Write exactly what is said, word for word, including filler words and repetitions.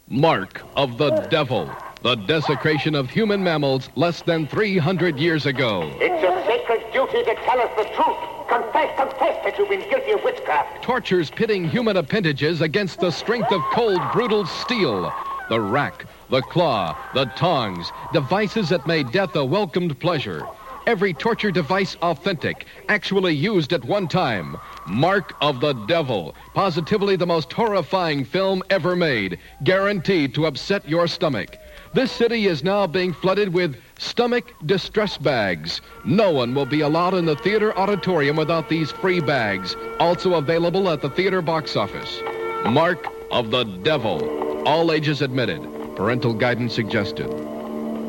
Mark of the Devil, the desecration of human mammals less than three hundred years ago. It's your sacred duty to tell us the truth. Confess, confess that you've been guilty of witchcraft. Tortures pitting human appendages against the strength of cold, brutal steel. The rack, the claw, the tongs, devices that made death a welcomed pleasure. Every torture device authentic, actually used at one time. Mark of the Devil, positively the most horrifying film ever made, guaranteed to upset your stomach. This city is now being flooded with stomach distress bags. No one will be allowed in the theater auditorium without these free bags, also available at the theater box office. Mark of the Devil, all ages admitted, parental guidance suggested.